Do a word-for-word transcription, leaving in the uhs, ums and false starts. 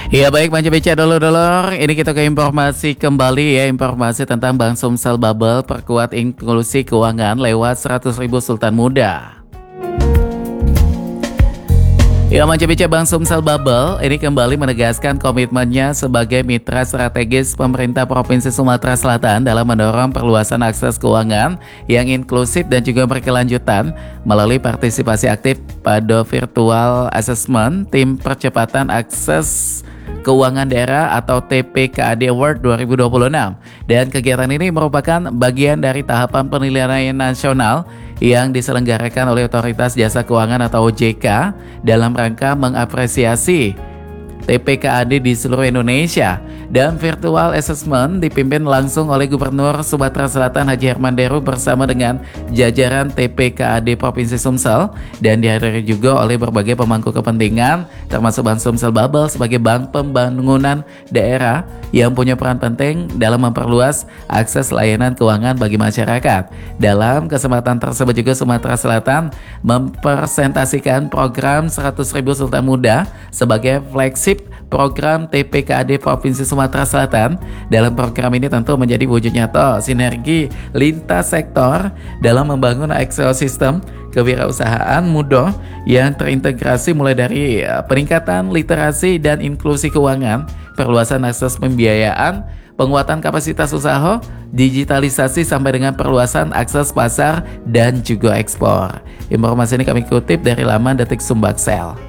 Ya baik, Manja Beca dulu-dulur. Ini kita ke informasi kembali ya. Informasi tentang Bank Sumsel Bubble perkuat inklusi keuangan lewat seratus ribu Sultan Muda. Ya, Manja Beca, Bank Sumsel Bubble ini kembali menegaskan komitmennya sebagai mitra strategis pemerintah Provinsi Sumatera Selatan dalam mendorong perluasan akses keuangan yang inklusif dan juga berkelanjutan melalui partisipasi aktif pada virtual assessment tim percepatan akses keuangan daerah atau T P K A D Award dua ribu dua puluh enam. Dan kegiatan ini merupakan bagian dari tahapan penilaian nasional yang diselenggarakan oleh Otoritas Jasa Keuangan atau O J K dalam rangka mengapresiasi T P K A D di seluruh Indonesia. Dan virtual assessment dipimpin langsung oleh Gubernur Sumatera Selatan Haji Herman Deru bersama dengan jajaran T P K A D Provinsi Sumsel dan dihadiri juga oleh berbagai pemangku kepentingan termasuk Bank Sumsel Bubble sebagai bank pembangunan daerah yang punya peran penting dalam memperluas akses layanan keuangan bagi masyarakat. Dalam kesempatan tersebut juga Sumatera Selatan mempresentasikan program seratus ribu Sultan Muda sebagai flagship program T P K A D Provinsi Sumatera Selatan. Dalam program ini tentu menjadi wujud nyata sinergi lintas sektor dalam membangun ekosistem kewirausahaan muda yang terintegrasi mulai dari peningkatan literasi dan inklusi keuangan, perluasan akses pembiayaan, penguatan kapasitas usaha, digitalisasi sampai dengan perluasan akses pasar dan juga ekspor. Informasi ini kami kutip dari laman Detik Sumbaksel.